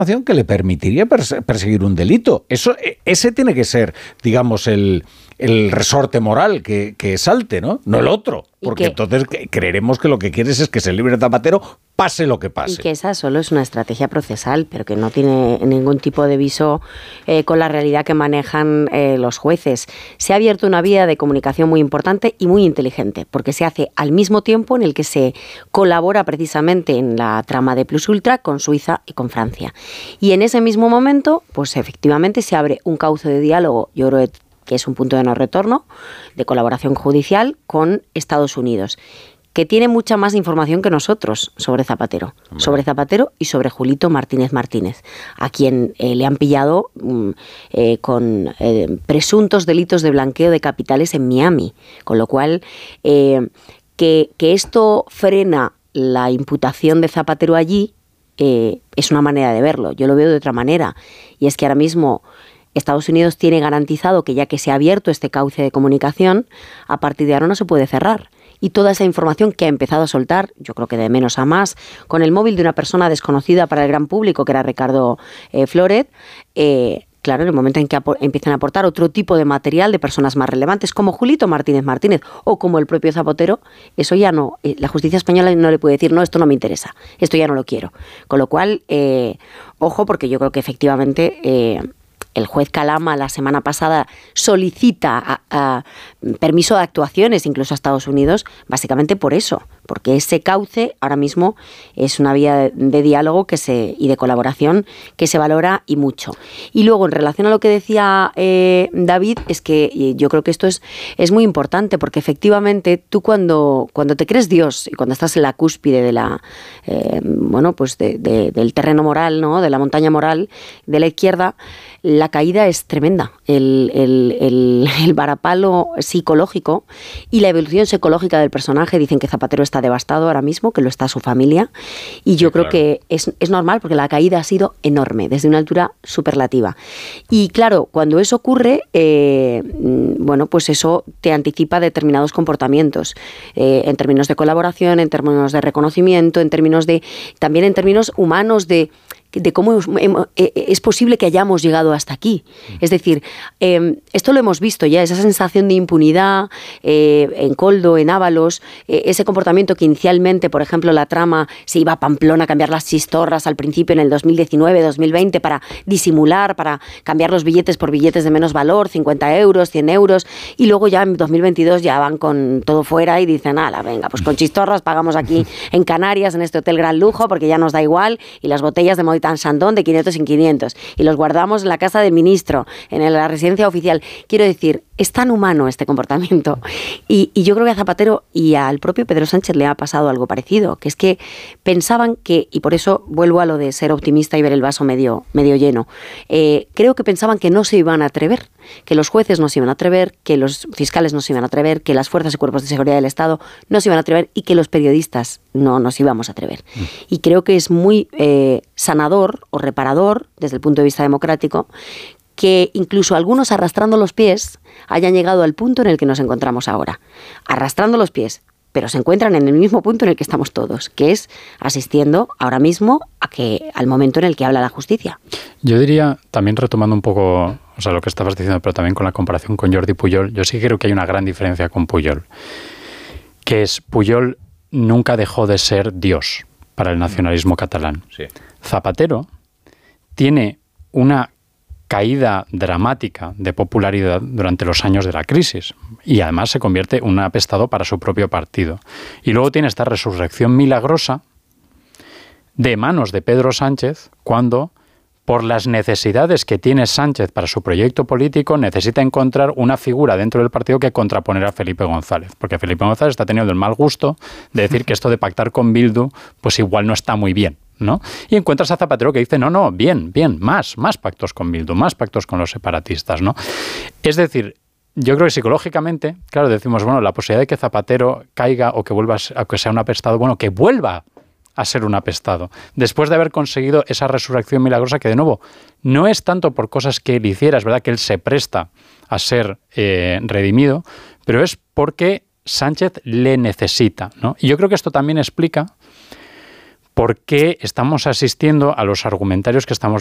que le permitiría perseguir un delito. Ese tiene que ser, digamos, el resorte moral que salte, ¿no? No el otro. Porque entonces creeremos que lo que quieres es que se libre Zapatero, pase lo que pase. Y que esa solo es una estrategia procesal, pero que no tiene ningún tipo de viso con la realidad que manejan los jueces. Se ha abierto una vía de comunicación muy importante y muy inteligente, porque se hace al mismo tiempo en el que se colabora precisamente en la trama de Plus Ultra con Suiza y con Francia. Y en ese mismo momento, pues efectivamente se abre un cauce de diálogo, yo creo que es un punto de no retorno, de colaboración judicial con Estados Unidos, que tiene mucha más información que nosotros sobre Zapatero. Hombre. Sobre Zapatero y sobre Julito Martínez Martínez, a quien le han pillado con presuntos delitos de blanqueo de capitales en Miami. Con lo cual, que esto frena la imputación de Zapatero allí es una manera de verlo. Yo lo veo de otra manera, y es que ahora mismo Estados Unidos tiene garantizado que ya que se ha abierto este cauce de comunicación, a partir de ahora no se puede cerrar. Y toda esa información que ha empezado a soltar, yo creo que de menos a más, con el móvil de una persona desconocida para el gran público, que era Ricardo Floret, claro, en el momento en que empiezan a aportar otro tipo de material de personas más relevantes, como Julito Martínez Martínez o como el propio Zapatero, eso ya no, la justicia española no le puede decir, no, esto no me interesa, esto ya no lo quiero. Con lo cual, ojo, porque yo creo que efectivamente el juez Calama la semana pasada solicita permiso de actuaciones incluso a Estados Unidos, básicamente por eso, porque ese cauce ahora mismo es una vía de diálogo y de colaboración que se valora y mucho. Y luego, en relación a lo que decía David, es que yo creo que esto es muy importante, porque efectivamente tú cuando te crees Dios y cuando estás en la cúspide de la del terreno moral, ¿no?, de la montaña moral de la izquierda, la caída es tremenda. El varapalo psicológico y la evolución psicológica del personaje, dicen que Zapatero está devastado ahora mismo, que lo está su familia, y yo creo que es normal, porque la caída ha sido enorme, desde una altura superlativa. Y claro, cuando eso ocurre, pues eso te anticipa determinados comportamientos, en términos de colaboración, en términos de reconocimiento, también en términos humanos de cómo es posible que hayamos llegado hasta aquí. Es decir, esto lo hemos visto ya, esa sensación de impunidad en Koldo, en Ábalos, ese comportamiento que inicialmente, por ejemplo, la trama se iba a Pamplona a cambiar las chistorras al principio en el 2019, 2020 para disimular, para cambiar los billetes por billetes de menos valor, 50 euros, 100 euros, y luego ya en 2022 ya van con todo fuera y dicen, ala, venga, pues con chistorras pagamos aquí en Canarias, en este hotel gran lujo, porque ya nos da igual, y las botellas de Moët Chandon de 500 en 500, y los guardamos en la casa del ministro, en la residencia oficial. Quiero decir, es tan humano este comportamiento, y yo creo que a Zapatero y al propio Pedro Sánchez le ha pasado algo parecido, que es que pensaban que, y por eso vuelvo a lo de ser optimista y ver el vaso medio lleno, creo que pensaban que no se iban a atrever, que los jueces no se iban a atrever, que los fiscales no se iban a atrever, que las fuerzas y cuerpos de seguridad del Estado no se iban a atrever, y que los periodistas no nos íbamos a atrever. Y creo que es muy sanador o reparador desde el punto de vista democrático que incluso algunos, arrastrando los pies, hayan llegado al punto en el que nos encontramos ahora. Arrastrando los pies, pero se encuentran en el mismo punto en el que estamos todos, que es asistiendo ahora mismo al momento en el que habla la justicia. Yo diría, también retomando un poco, o sea, lo que estabas diciendo, pero también con la comparación con Jordi Pujol, yo sí creo que hay una gran diferencia con Pujol, que es Pujol nunca dejó de ser Dios para el nacionalismo catalán. Sí. Zapatero tiene una caída dramática de popularidad durante los años de la crisis y además se convierte en un apestado para su propio partido. Y luego tiene esta resurrección milagrosa de manos de Pedro Sánchez cuando, por las necesidades que tiene Sánchez para su proyecto político, necesita encontrar una figura dentro del partido que contraponer a Felipe González. Porque Felipe González está teniendo el mal gusto de decir que esto de pactar con Bildu pues igual no está muy bien, ¿no? Y encuentras a Zapatero que dice, no, bien, más pactos con Bildu, más pactos con los separatistas, ¿no? Es decir, yo creo que psicológicamente, claro, decimos, bueno, la posibilidad de que Zapatero caiga o que vuelva a que sea un apestado, bueno, que vuelva a ser un apestado, después de haber conseguido esa resurrección milagrosa que, de nuevo, no es tanto por cosas que él hiciera, es verdad que él se presta a ser redimido, pero es porque Sánchez le necesita, ¿no? Y yo creo que esto también explica ¿por qué estamos asistiendo a los argumentarios que estamos